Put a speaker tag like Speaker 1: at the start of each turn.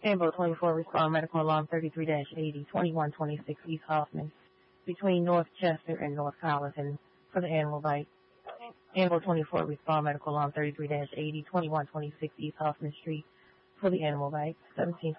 Speaker 1: Ambo 24, respond medical alarm 33-80-2126 East Hoffman, between North Chester and North Colleton for the animal bite. Ambo 24, respond medical alarm 33-80-2126 East Hoffman Street for the animal bite. 17